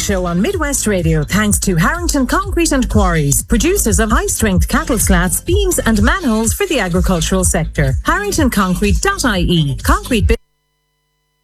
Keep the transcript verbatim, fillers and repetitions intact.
show on Midwest Radio thanks to Harrington Concrete and Quarries, producers of high-strength cattle slats, beams and manholes for the agricultural sector. harrington concrete dot I E. Concrete